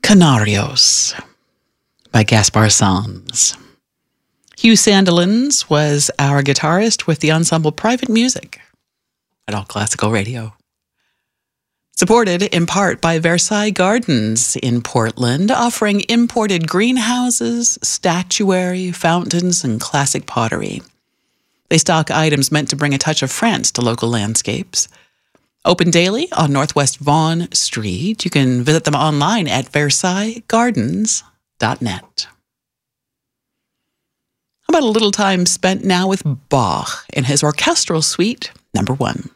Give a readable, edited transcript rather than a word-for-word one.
Canarios by Gaspar Sanz. Hugh Sandilands was our guitarist with the ensemble Private Music at All Classical Radio. Supported in part by Versailles Gardens in Portland, offering imported greenhouses, statuary, fountains, and classic pottery. They stock items meant to bring a touch of France to local landscapes. Open daily on Northwest Vaughan Street. You can visit them online at versaillesgardens.net. How about a little time spent now with Bach in his orchestral suite, number 1.